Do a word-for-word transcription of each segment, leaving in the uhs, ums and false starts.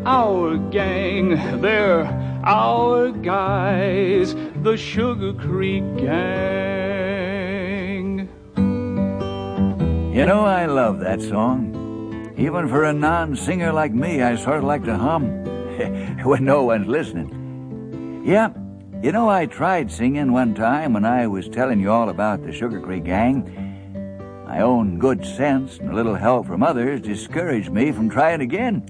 our gang, they're our guys, the Sugar Creek Gang. You know, I love that song. Even for a non-singer like me, I sort of like to hum when no one's listening. Yeah, you know, I tried singing one time when I was telling you all about the Sugar Creek Gang. My own good sense and a little help from others discouraged me from trying again.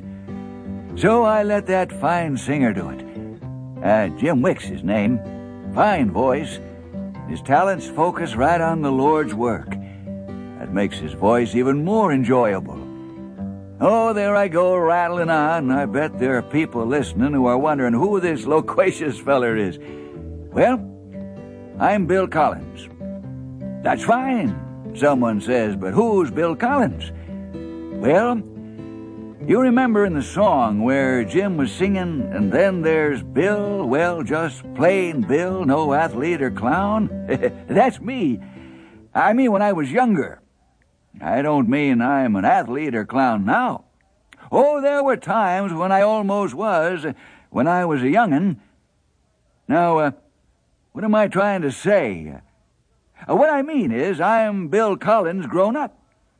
So I let that fine singer do it. Uh, Jim Wick's his name. Fine voice. His talents focus right on the Lord's work. That makes his voice even more enjoyable. Oh, there I go, rattling on. I bet there are people listening who are wondering who this loquacious feller is. Well, I'm Bill Collins. That's fine, someone says, but who's Bill Collins? Well, you remember in the song where Jim was singing, and then there's Bill, well, just plain Bill, no athlete or clown? That's me. I mean when I was younger. I don't mean I'm an athlete or clown now. Oh, there were times when I almost was, when I was a young'un. Now, uh, what am I trying to say? Uh, what I mean is I'm Bill Collins grown up.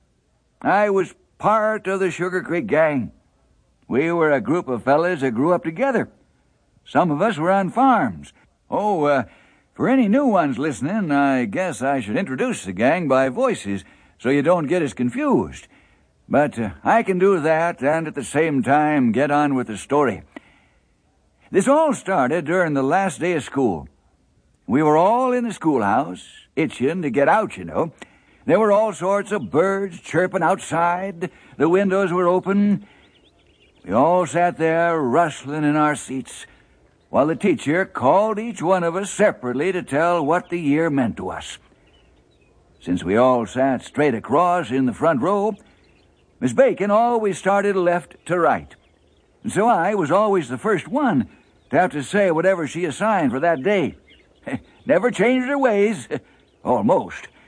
I was part of the Sugar Creek Gang. We were a group of fellas that grew up together. Some of us were on farms. Oh, uh, for any new ones listening, I guess I should introduce the gang by voices, so you don't get as confused. But uh, I can do that and at the same time get on with the story. This all started during the last day of school. We were all in the schoolhouse, itching to get out, you know. There were all sorts of birds chirping outside. The windows were open. We all sat there rustling in our seats while the teacher called each one of us separately to tell what the year meant to us. Since we all sat straight across in the front row, Miss Bacon always started left to right. And so I was always the first one to have to say whatever she assigned for that day. Never changed her ways. Almost.